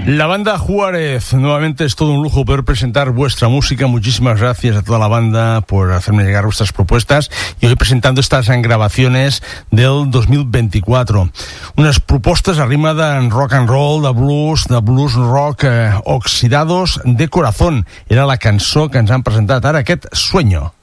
La banda Juárez, nuevamente es todo un lujo poder presentar vuestra música. Muchísimas gracias a toda la banda por hacerme llegar vuestras propuestas y hoy presentando estas grabaciones del 2024. Unes propostes a rima de rock and roll, de blues rock, Oxidados de Corazón. Era la cançó que ens han presentat ara, aquest Sueño.